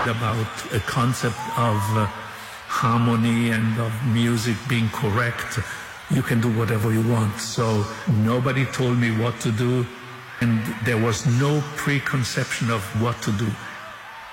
about a concept of harmony and of music being correct. You can do whatever you want. So nobody told me what to do, and there was no preconception of what to do.